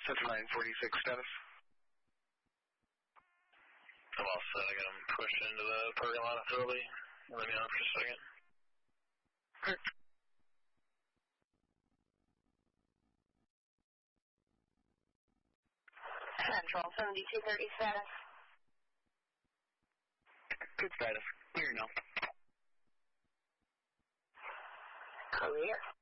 Central 946 status. I'm all set. I got him pushed into the parking lot early. Let me on for a second. Good. Central 7230 status. Good status. Clear now. Clear.